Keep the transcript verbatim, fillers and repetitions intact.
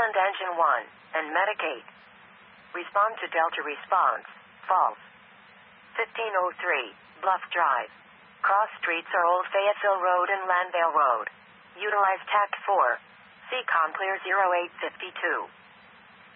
Respond engine one, and Medicate. Respond to Delta response, false. fifteen oh three, Bluff Drive. Cross streets are Old Fayetteville Road and Landvale Road. Utilize tact four. C COM clear zero eight five two.